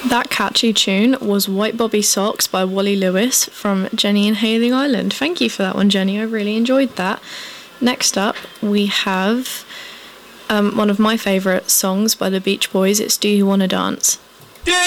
That catchy tune was White Bobby Socks by Wally Lewis from Jenny and Hailing Island. Thank you for that one, Jenny. I really enjoyed that. Next up, we have one of my favourite songs by the Beach Boys. It's Do You Wanna Dance?